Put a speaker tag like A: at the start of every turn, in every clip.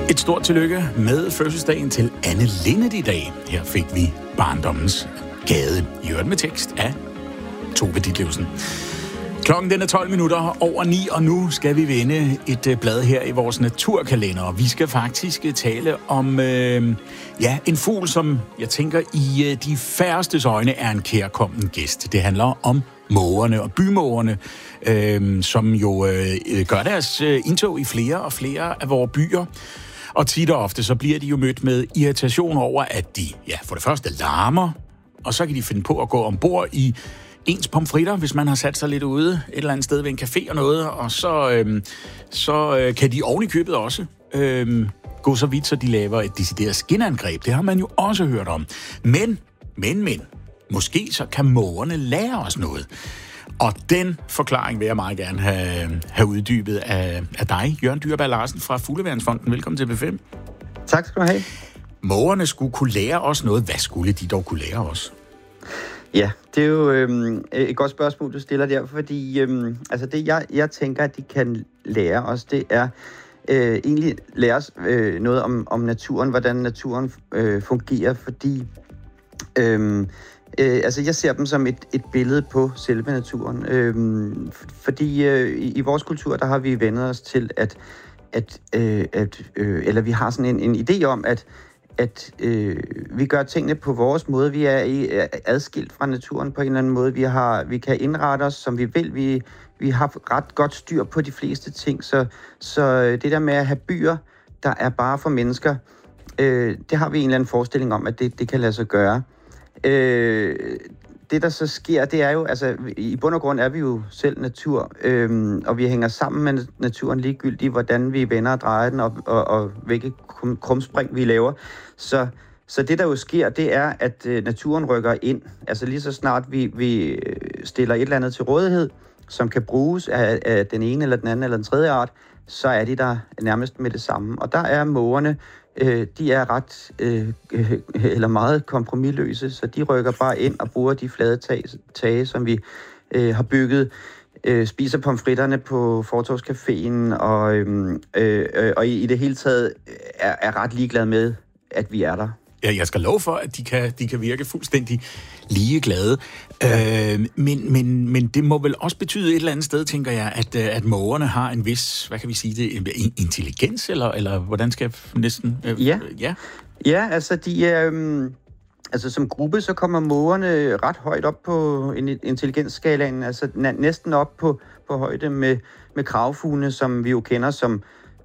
A: Et stort tillykke med fødselsdagen til Anne Linnet i dag. Her fik vi barndommens gade, i øvrigt med tekst af Tove Ditlevsen. Klokken den er 12 minutter over 9, og nu skal vi vende et blad her i vores naturkalender. Og vi skal faktisk tale om en fugl, som jeg tænker i de færrestes øjne er en kærkommen gæst. Det handler om mågerne og bymågerne, som jo gør deres indtog i flere og flere af vores byer. Og tit og ofte så bliver de jo mødt med irritation over, at de for det første larmer, og så kan de finde på at gå ombord i ens pomfritter, hvis man har sat sig lidt ude et eller andet sted ved en café og noget, og så kan de oven i købet også gå så vidt, så de laver et decideret skinangreb. Det har man jo også hørt om. Men, måske så kan mågerne lære os noget. Og den forklaring vil jeg meget gerne have uddybet af dig, Jørgen Dyrberg Larsen fra Fugleværnsfonden. Velkommen til B5.
B: Tak skal du have.
A: Mågerne skulle kunne lære os noget. Hvad skulle de dog kunne lære os?
B: Ja, det er jo et godt spørgsmål, du stiller der, fordi det, jeg tænker, at de kan lære os, det er egentlig lære os noget om naturen, hvordan naturen fungerer, fordi jeg ser dem som et billede på selve naturen, fordi i vores kultur, der har vi vendt os til, eller vi har sådan en idé om, at vi gør tingene på vores måde. Vi er adskilt fra naturen på en eller anden måde. Vi kan indrette os, som vi vil. Vi har ret godt styr på de fleste ting. Så det der med at have byer, der er bare for mennesker, det har vi en eller anden forestilling om, at det kan lade sig gøre. Det, der så sker, det er jo, i bund og grund er vi jo selv natur, og vi hænger sammen med naturen ligegyldigt, hvordan vi vender og drejer den, og hvilke krumspring vi laver. Så det, der jo sker, det er, at naturen rykker ind. Altså lige så snart vi stiller et eller andet til rådighed, som kan bruges af den ene eller den anden eller den tredje art, så er de der nærmest med det samme. Og der er mågerne, de er ret eller meget kompromisløse, så de rykker bare ind og bruger de flade tage, som vi har bygget, spiser pomfritterne på Fortovscaféen og i det hele taget er ret ligeglade med, at vi er der.
A: Ja, jeg skal love for, at de kan virke fuldstændig ligeglade. Ja. Men det må vel også betyde et eller andet sted, tænker jeg, at mågerne har en vis, hvad kan vi sige det, intelligens, eller hvordan skal jeg næsten...
B: Ja, altså de er... som gruppe, så kommer mågerne ret højt op på intelligensskalaen, altså næsten op på højde med kravfuglene, som vi jo kender som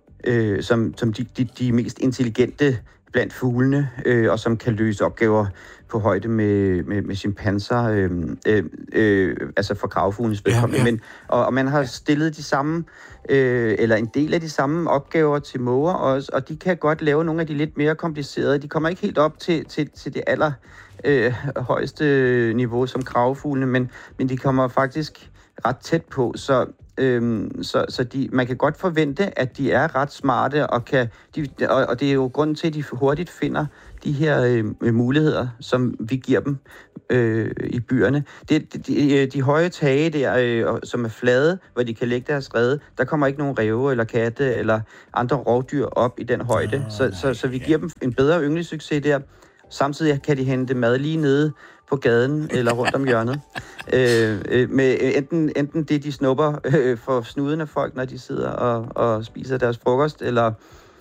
B: de mest intelligente blandt fuglene, og som kan løse opgaver på højde med chimpanser, for kravfuglenes vedkommende. Ja. Og man har stillet de samme, eller en del af de samme opgaver til måger også, og de kan godt lave nogle af de lidt mere komplicerede. De kommer ikke helt op til det højeste niveau som kravfuglene, men de kommer faktisk ret tæt på, så man kan godt forvente, at de er ret smarte, og det er jo grunden til, at de hurtigt finder de her muligheder, som vi giver dem i byerne. De høje tage der, som er flade, hvor de kan lægge deres rede, der kommer ikke nogen ræve eller katte eller andre rovdyr op i den højde, så vi giver dem en bedre ynglesucces der. Samtidig kan de hente mad lige nede på gaden eller rundt om hjørnet. Med enten det, de snupper for snuden af folk, når de sidder og spiser deres frokost, eller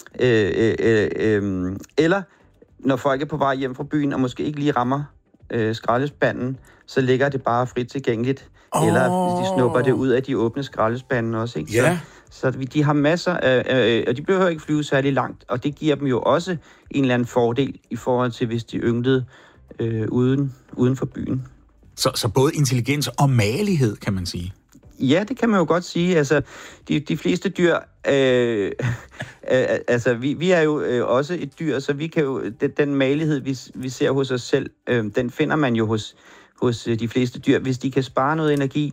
B: når folk er på vej hjem fra byen og måske ikke lige rammer skraldespanden, så ligger det bare frit tilgængeligt. Eller de snupper det ud af de åbne skraldespande også, ikke?
A: Yeah.
B: Så de har masser af, og de behøver ikke flyve særlig langt, og det giver dem jo også en eller anden fordel i forhold til, hvis de ynglede uden for byen.
A: Så både intelligens og magelighed, kan man sige?
B: Ja, det kan man jo godt sige. Altså, de fleste dyr... vi er jo også et dyr, så vi kan jo... Den magelighed, vi ser hos os selv, den finder man jo hos de fleste dyr. Hvis de kan spare noget energi,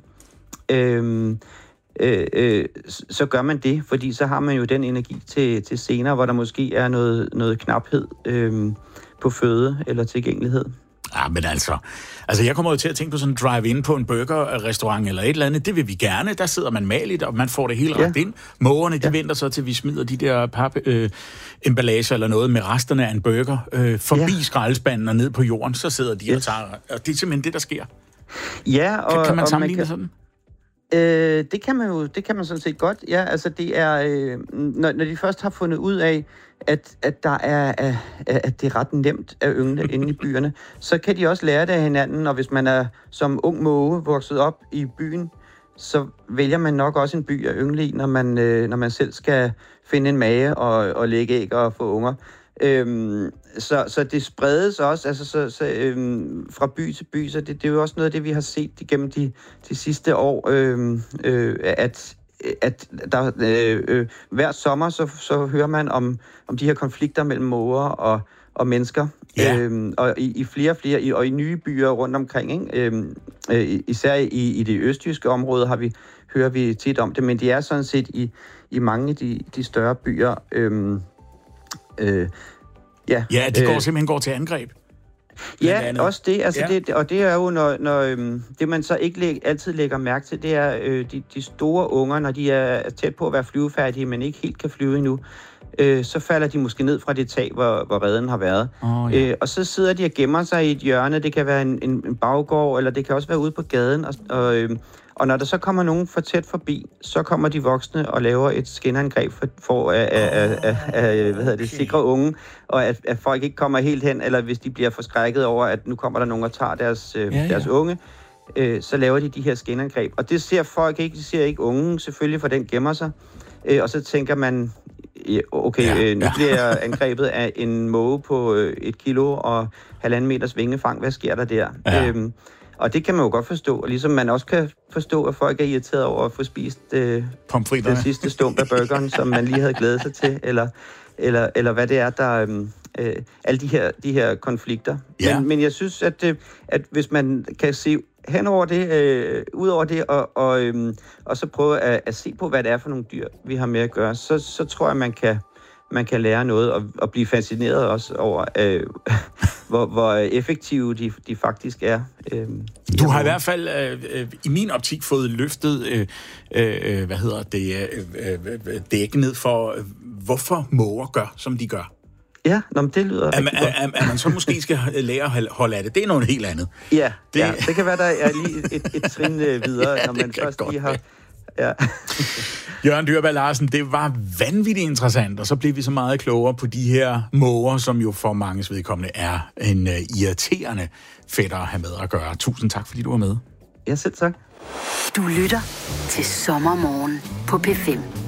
B: så gør man det, fordi så har man jo den energi til senere, hvor der måske er noget knaphed på føde eller tilgængelighed.
A: Ja, men altså jeg kommer jo til at tænke på sådan en drive-in på en burgerrestaurant eller et eller andet. Det vil vi gerne. Der sidder man maligt, og man får det hele ret ind. Mågerne, de venter så til, vi smider de der emballage eller noget med resterne af en burger forbi skraldespanden og ned på jorden. Så sidder de og tager... Og det er simpelthen det, der sker.
B: Ja, og...
A: Kan man sammenligne det sådan?
B: Det kan man sådan set godt. Ja, altså det er... når de først har fundet ud af, at der er, at det er ret nemt at yngle inde i byerne, så kan de også lære det af hinanden, og hvis man er som ung måge vokset op i byen, så vælger man nok også en by at yngle i, når man selv skal finde en mage og lægge æg og få unger. Så det spredes også, altså fra by til by, så det er jo også noget af det, vi har set igennem de sidste år, at der hver sommer så hører man om de her konflikter mellem måger og mennesker, og i flere og flere, og i nye byer rundt omkring, ikke? Især i det østjyske område hører vi tit om det, men det er sådan set i mange af de større byer.
A: De går til angreb.
B: Ja, også det. Altså og det er jo, når det man så ikke altid lægger mærke til, det er de store unger, når de er tæt på at være flyvefærdige, men ikke helt kan flyve endnu, så falder de måske ned fra det tag, hvor reden har været. Og så sidder de og gemmer sig i et hjørne. Det kan være en baggård, eller det kan også være ude på gaden. Og når der så kommer nogen for tæt forbi, så kommer de voksne og laver et skinangreb for at sikre unge, og at folk ikke kommer helt hen, eller hvis de bliver forskrækket over, at nu kommer der nogen og tager deres unge, så laver de her skinangreb. Og det ser folk ikke, de ser ikke unge, selvfølgelig, for den gemmer sig. Og så tænker man, nu bliver jeg angrebet af en måge på 1 kilo og 1,5 meters vingefang. Hvad sker der der? Ja. Og det kan man jo godt forstå, og ligesom man også kan forstå, at folk er irriteret over at få spist den sidste stump af burgeren, som man lige havde glædet sig til, eller hvad det er, der alle de her konflikter. Ja. Men jeg synes, at hvis man kan se hen over det, ud over det, og så prøve at se på, hvad det er for nogle dyr, vi har med at gøre, så tror jeg, man kan lære noget og blive fascineret også over, hvor effektive de faktisk er.
A: Du har i hvert fald i min optik fået løftet dækken ned for, hvorfor måger gør, som de gør.
B: Ja, men det lyder rigtig godt.
A: At man så måske skal lære at holde af det, det er noget helt andet.
B: Ja, det kan være, der er lige et trin videre, når man først lige har... Ja.
A: Jørgen Dyrberg Larsen, det var vanvittigt interessant, og så blev vi så meget klogere på de her måger, som jo for manges vedkommende er en irriterende fætter at have med at gøre. Tusind tak, fordi du var med.
B: Ja, selv tak.
C: Du lytter til Sommermorgen på P5.